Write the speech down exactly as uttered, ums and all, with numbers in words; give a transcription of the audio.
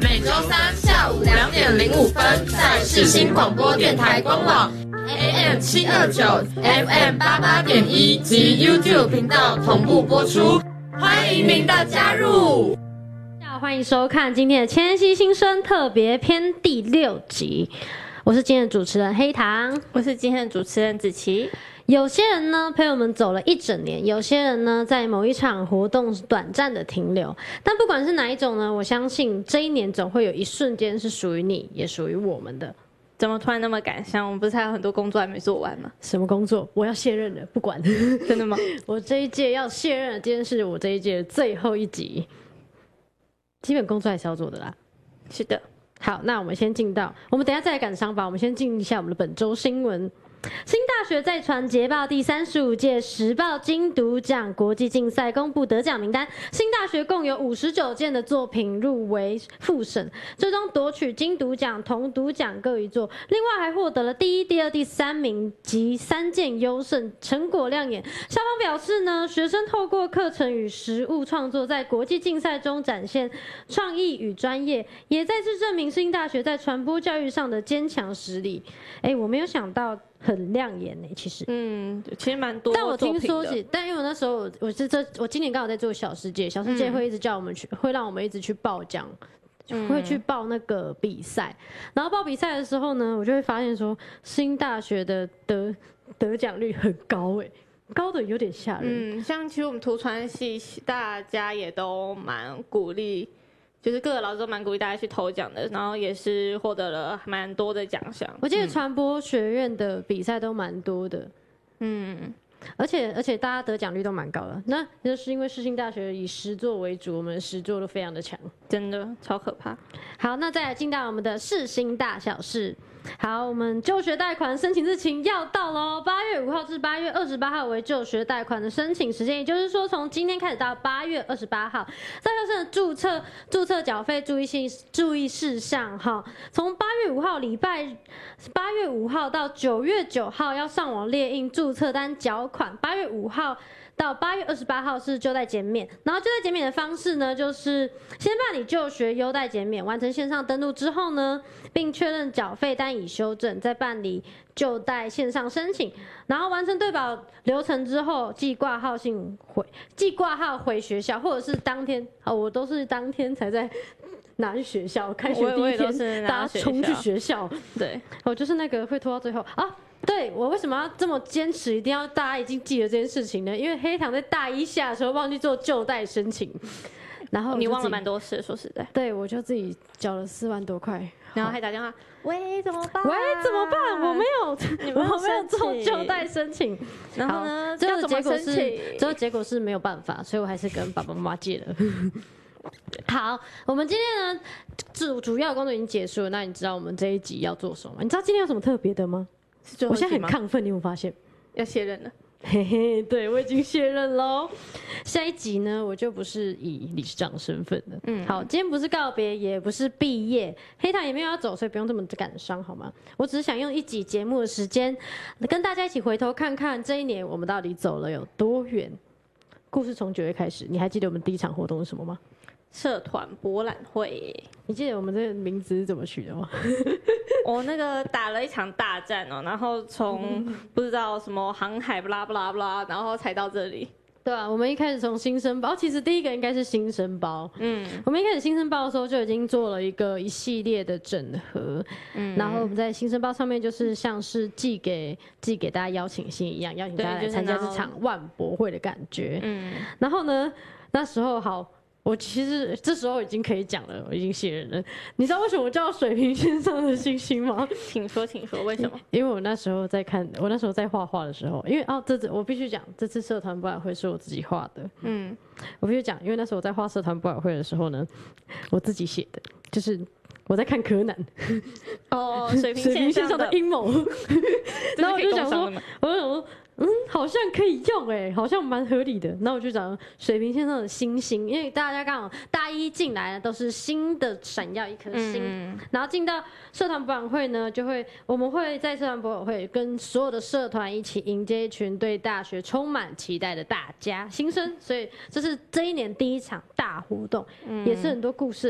每周三下午两点零五分，在世新广播电台官网 A M 七二九 F M 八八点一及 YouTube 频道同步播出，欢迎您的加入。 欢迎收看今天的千禧新生特别篇第六集，我是今天的主持人黑糖， 我是今天的主持人子琪。 有些人呢陪我们走了一整年，有些人呢在某一场活动短暂的停留，但不管是哪一种呢，我相信这一年总会有一瞬间是属于你，也属于我们的。 怎么突然那么感伤？我们不是还有很多工作还没做完吗？ 什么工作？我要卸任了，不管。 真的吗？ 我这一届要卸任了，今天是我这一届的最后一集。基本工作还是要做的啦。 是的。 好，那我们先进到，我们等一下再来感伤吧。我们先进一下我们的本周新闻。新大学在传捷报第三十五届时报金读奖国际竞赛公布得奖名单，新大学共有五十九件的作品入围复审，最终夺取金读奖、铜读奖各一座，另外还获得了第一、第二、第三名及三件优胜，成果亮眼。校方表示呢，学生透过课程与实务创作，在国际竞赛中展现创意与专业，也再次证明新大学在传播教育上的坚强实力。哎，我没有想到。很亮眼呢、欸，其实， 嗯，其实蛮多。 但我听说是，但因为我那时候我是这，我今年刚好在做小世界，小世界会一直叫我们去，嗯、会让我们一直去报奖，嗯、会去报那个比赛。然后报比赛的时候呢，我就会发现说，新大学的得得奖率很高哎、欸，高的有点吓人。 嗯，像其实我们图传系大家也都蛮鼓励。就是各个老师都蛮鼓励大家去投奖的，然后也是获得了蛮多的奖项。 我记得传播学院的比赛都蛮多的，嗯，而且而且大家得奖率都蛮高的。那就是因为世新大学以实作为主，我们实作都非常的强， 真的超可怕。 好，那再来进到我们的世新大小事。好，我们就学贷款申请日期要到喽，八月五号至八月二十八号为就学贷款的申请时间，也就是说从今天开始到八月二十八号。再就是注册注册缴费注意性注意事项哈，从八月五号礼拜八月五号到九月九号要上网列印注册单缴款，八月五号。到八月二十八号是就贷减免，然后就贷减免的方式呢，就是先办理就学优待减免，完成线上登录之后呢，并确认缴费单已修正，再办理就贷线上申请，然后完成对保流程之后，寄挂号信回寄挂号回学校，或者是当天啊，我都是当天才在拿去学校，开学第一天大家冲去学校， 对， 我就是那个会拖到最后啊。对，我为什么要这么坚持，一定要大家已经记得这件事情呢？因为黑糖在大一下的时候忘记做就贷申请，然后你忘了蛮多事，说实在， 对我就自己缴了四万多块， 然后还打电话，喂，怎么办？ 喂，怎么办？我没有， 你没有我没有做就贷申请。 然后呢？ 最后结果是， 最后结果是没有办法，所以我还是跟爸爸妈妈借了。好，我们今天呢主主要的工作已经结束了，那你知道我们这一集要做什么吗？你知道今天有什么特别的吗？我现在很亢奋，你有没有发现？ 要卸任了， 嘿嘿，对我已经卸任喽。下一集呢，我就不是以理事长的身份了。嗯，好，今天不是告别，也不是毕业，黑糖也没有要走，所以不用这么感伤，好吗？我只是想用一集节目的时间，跟大家一起回头看看这一年我们到底走了有多远。故事从九月开始，你还记得我们第一场活动是什么吗？ 社团博览会， 你记得我们这个名字是怎么取的吗？ 我那个打了一场大战哦，然后从不知道什么航海不拉不拉不拉，然后才到这里。 对啊，我们一开始从新生包，其实第一个应该是新生包。嗯，我们一开始新生包的时候就已经做了一个一系列的整合，嗯，然后我们在新生包上面就是像是寄给寄给大家邀请信一样，邀请大家来参加这场万博会的感觉。嗯，然后呢，那时候好。我其实这时候已经可以讲了，我已经卸任了。你知道为什么我叫水平线上的星星吗？ 请说，请说，为什么？ 因为我那时候在看，我那时候在画画的时候，因为哦，这次我必须讲，这次社团博览会是我自己画的。嗯，我必须讲，因为那时候我在画社团博览会的时候呢，我自己写的，就是我在看柯南。 哦，水平线上的阴谋。然后我就想说，我就想说。嗯，好像可以用哎、欸，好像蛮合理的。那我就讲水平线上的星星，因为大家刚好大一进来的都是新的闪耀一颗星，嗯、然后进到社团博览会呢，就会我们会在社团博览会跟所有的社团一起迎接一群对大学充满期待的大家新生，所以这是这一年第一场大活动，嗯、也是很多故事